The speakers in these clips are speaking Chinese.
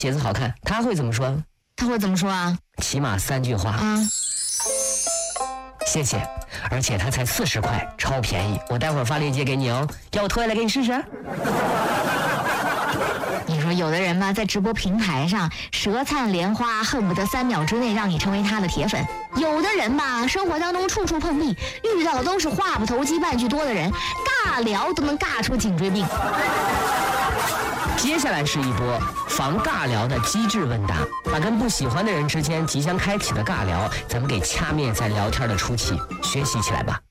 鞋子好看，他会怎么说？ 他会怎么说啊？ 起码3句话。谢谢，而且它才40块，超便宜。我待会儿发链接给你哦，要我脱下来给你试试？ 你说有的人吧，在直播平台上舌灿莲花，恨不得3秒之内让你成为他的铁粉；有的人吧，生活当中处处碰壁，遇到的都是话不投机半句多的人，尬聊都能尬出颈椎病。 接下来是一波防尬聊的机智问答，把跟不喜欢的人之间即将开启的尬聊，咱们给掐灭在聊天的初期，学习起来吧。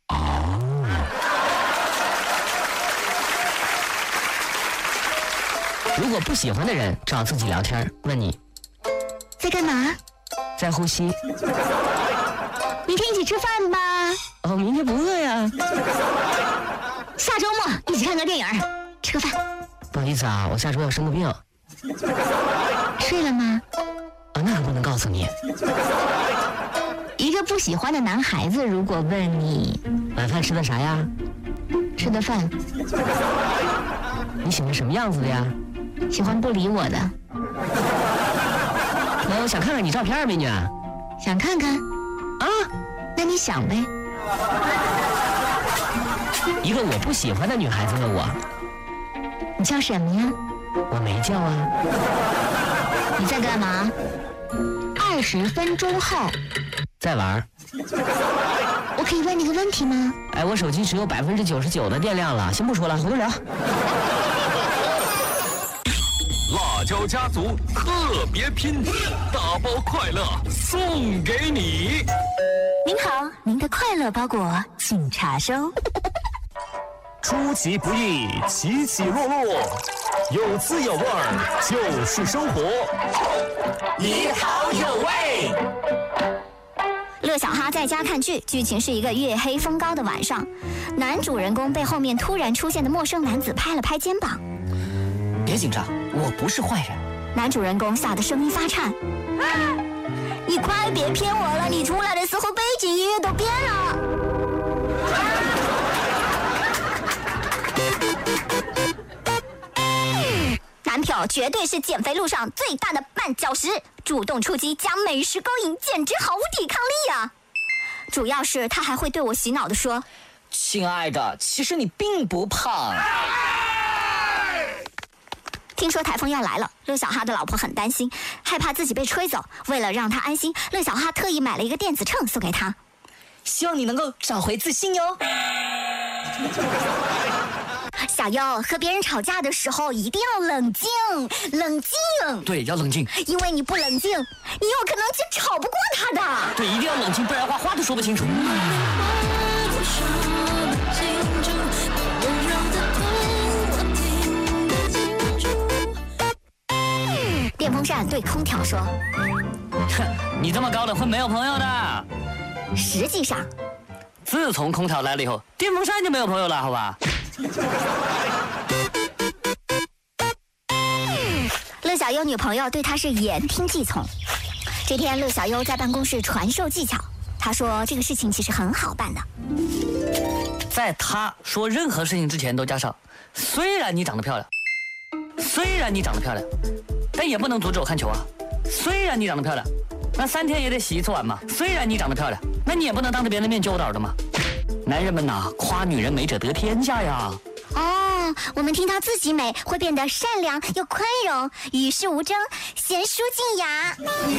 如果不喜欢的人找自己聊天，问你在干嘛？ 在呼吸。 明天一起吃饭吧。 哦，明天不饿呀。 下周末一起看个电影，吃个饭。 不好意思啊，我下周要生个病。 睡了吗？ 那可不能告诉你。 一个不喜欢的男孩子如果问你晚饭吃的啥呀？ 吃的饭。 你喜欢什么样子的呀？ 喜欢不理我的。 我想看看你照片，美女。 想看看啊？那你想呗。 一个我不喜欢的女孩子问我， 你叫什么呀？ 我没叫啊。 你在干嘛？20分钟后在玩。 我可以问你个问题吗？ 哎，我手机只有99%的电量了，先不说了，回头聊。 辣椒家族特别拼，大包快乐送给你。 您好，您的快乐包裹请查收。 出其不意，起起落落，有滋有味儿就是生活， 一好有味。乐小哈在家看剧，剧情是一个月黑风高的晚上，男主人公被后面突然出现的陌生男子拍了拍肩膀。 别紧张，我不是坏人。 男主人公吓得声音发颤。你快别骗我了，你出来的时候背景音乐都变了。男票绝对是减肥路上最大的绊脚石，主动出击加美食勾引，简直毫无抵抗力啊！主要是他还会对我洗脑的说：“ 亲爱的，其实你并不胖。” 听说台风要来了，乐小哈的老婆很担心，害怕自己被吹走。为了让他安心，乐小哈特意买了一个电子秤送给他， 希望你能够找回自信哟。 小优，和别人吵架的时候一定要冷静，冷静。 对，要冷静， 因为你不冷静，你有可能就吵不过他的。 对，一定要冷静，不然话都说不清楚。 电风扇对空调说：“ 哼，你这么高的会没有朋友的。” 实际上， 自从空调来了以后，电风扇就没有朋友了，好吧？ 乐小优女朋友对他是言听计从。这天，乐小优在办公室传授技巧，他说这个事情其实很好办的。 在他说任何事情之前都加上“虽然你长得漂亮，虽然你长得漂亮，但也不能阻止我看球啊。虽然你长得漂亮，那3天也得洗1次碗嘛。虽然你长得漂亮，那你也不能当着别人的面揪我耳朵嘛。男人们呐，夸女人美者得天下呀。 哦，我们听到自己美会变得善良又宽容，与世无争，贤淑静雅。